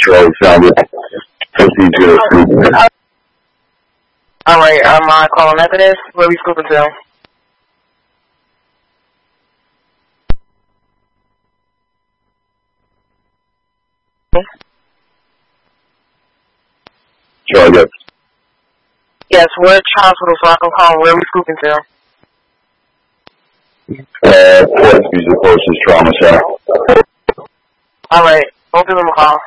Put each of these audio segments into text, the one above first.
Charlie found it. Proceed to the scoop. Alright, I'm calling Methodist. Where we scooping to? Charlie, yes. Yes, which hospital so I can call? Where we scooping to? Fort Music Horses Trauma Center. Alright, both of them a call.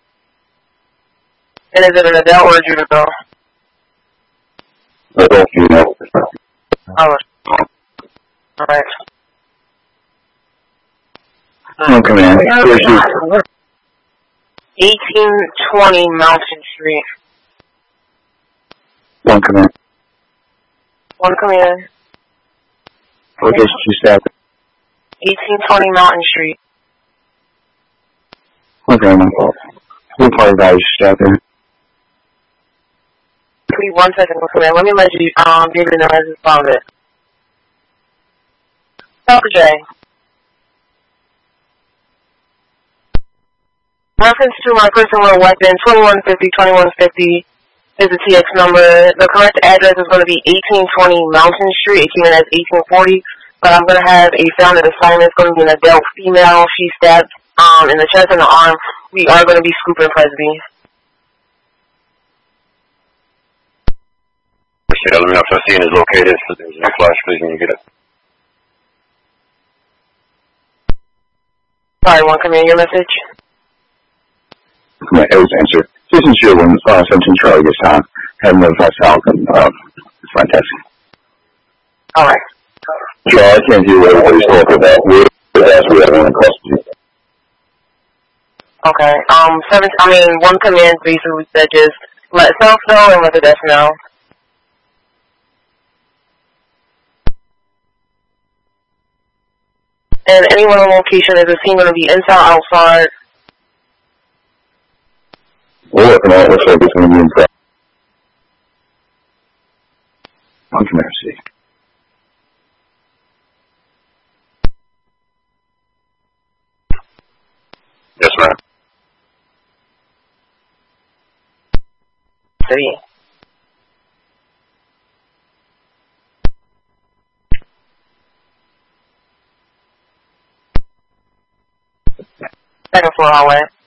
And is it an adult or a juvenile? Adult female. Alright. Alright. Okay, man. Where's you? 1820 Mountain Street. One come in. One come in. What gets you stabbed? 1820 Mountain Street. Okay, my fault. What part of that is stabbed in? Please, 1 second, come in. Let me let you, David know as it's found it. Dr. J. Reference to my personal weapon, 2150 is the TX number. The correct address is going to be 1820 Mountain Street. It came in as 1840, but I'm going to have a founded assignment. It's going to be an adult female. She stabbed in the chest and the arm. We are going to be scooping Presby. Let me know if the scene is located. So there's a flash, please, when you get it. Sorry, one come in. Your message? Yeah, it was answered. Citizen Shield when Central Charlie gets time. Have notified Falcon. Front desk. Alright. Charlie, I can't hear what he's talking about. We have one in custody. Okay. One command basically said just let self know and let the desk know. And anyone on location, is the scene going to be inside, outside? We're working on it. Looks like it's going to be inside. On Commander C. Yes, ma'am. City. Second floor hallway.